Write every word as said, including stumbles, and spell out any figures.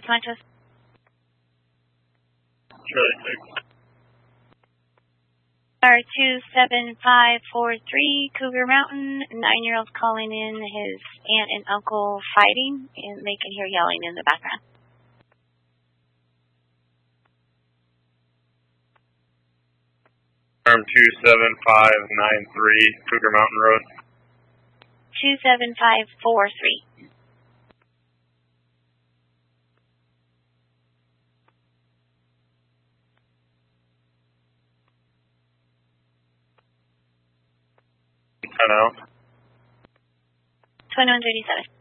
Montrose. Charlie six. Star two seven five four three, Cougar Mountain. Nine-year-old calling in his aunt and uncle fighting, and they can hear yelling in the background. Farm two seven five nine three, Cougar Mountain Road. two seven five four three. ten out. twenty-one thirty-seven.